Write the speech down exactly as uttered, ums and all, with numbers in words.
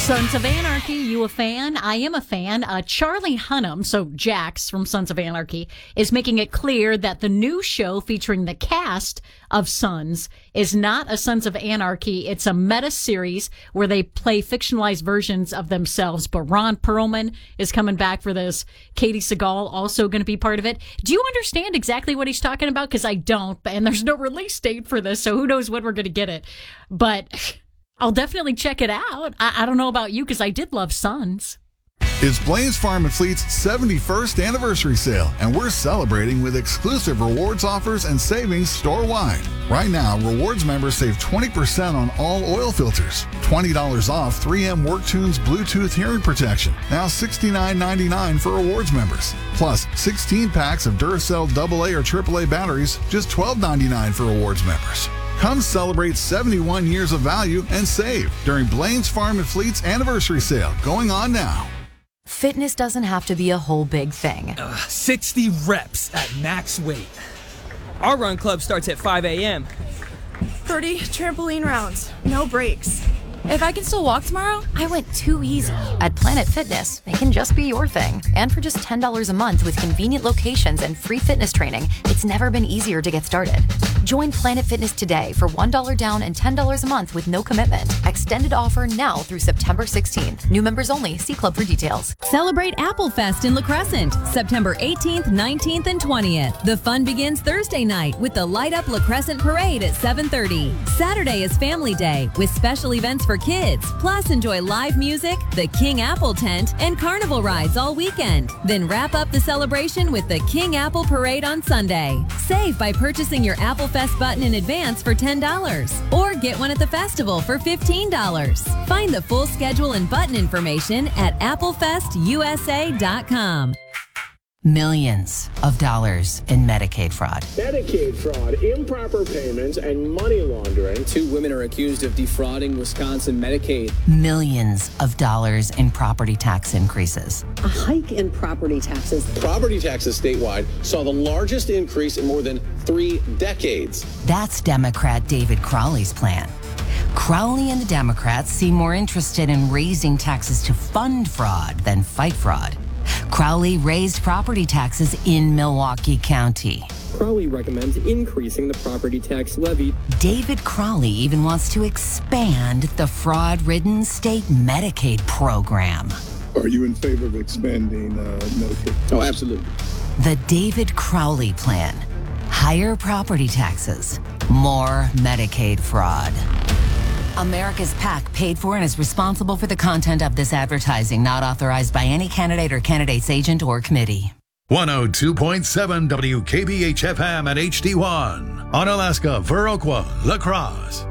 Sons of Anarchy, you a fan? I am a fan. Uh, Charlie Hunnam, so Jax from Sons of Anarchy, is making it clear that the new show featuring the cast of Sons is not a Sons of Anarchy. It's a meta series where they play fictionalized versions of themselves. But Ron Perlman is coming back for this. Katie Seagal also going to be part of it. Do you understand exactly what he's talking about? Because I don't, and there's no release date for this, so who knows when we're going to get it. But I'll definitely check it out. I, I don't know about you, because I did love Sons. It's Blain's Farm and Fleet's seventy-first anniversary sale, and we're celebrating with exclusive rewards offers and savings store-wide. Right now, rewards members save twenty percent on all oil filters, twenty dollars off three M WorkTunes Bluetooth hearing protection, now sixty-nine ninety-nine for rewards members. Plus, sixteen packs of Duracell double A or triple A batteries, just twelve ninety-nine for rewards members. Come celebrate seventy-one years of value and save during Blain's Farm and Fleet's anniversary sale, going on now. Fitness doesn't have to be a whole big thing. Uh, sixty reps at max weight. Our run club starts at five a.m. thirty trampoline rounds, no breaks. If I can still walk tomorrow, I went too easy. At Planet Fitness, it can just be your thing. And for just ten dollars a month with convenient locations and free fitness training, it's never been easier to get started. Join Planet Fitness today for one dollar down and ten dollars a month with no commitment. Extended offer now through September sixteenth. New members only. See club for details. Celebrate Apple Fest in La Crescent, September eighteenth, nineteenth, and twentieth. The fun begins Thursday night with the Light Up La Crescent Parade at seven thirty. Saturday is Family Day with special events for kids. Plus, enjoy live music, the King Apple tent, and carnival rides all weekend. Then wrap up the celebration with the King Apple Parade on Sunday. Save by purchasing your Apple Fest button in advance for ten dollars. Or get one at the festival for fifteen dollars. Find the full schedule and button information at apple fest u s a dot com. Millions of dollars in Medicaid fraud. Medicaid fraud, improper payments, and money laundering. Two women are accused of defrauding Wisconsin Medicaid. Millions of dollars in property tax increases. A hike in property taxes. Property taxes statewide saw the largest increase in more than three decades. That's Democrat David Crowley's plan. Crowley and the Democrats seem more interested in raising taxes to fund fraud than fight fraud. Crowley raised property taxes in Milwaukee County. Crowley recommends increasing the property tax levy. David Crowley even wants to expand the fraud-ridden state Medicaid program. Are you in favor of expanding uh, Medicaid? Oh, absolutely. The David Crowley plan. Higher property taxes, more Medicaid fraud. America's PAC paid for and is responsible for the content of this advertising, not authorized by any candidate or candidate's agent or committee. one oh two point seven W K B H F M at H D one. On Alaska, Viroqua, La Crosse.